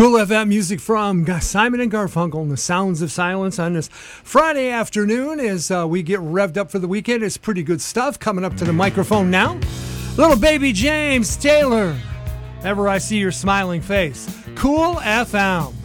Cool FM music from Simon and Garfunkel and the Sounds of Silence on this Friday afternoon as we get revved up for the weekend. It's pretty good stuff. Coming up to the microphone now, little baby James Taylor. Ever I see your smiling face. Cool FM.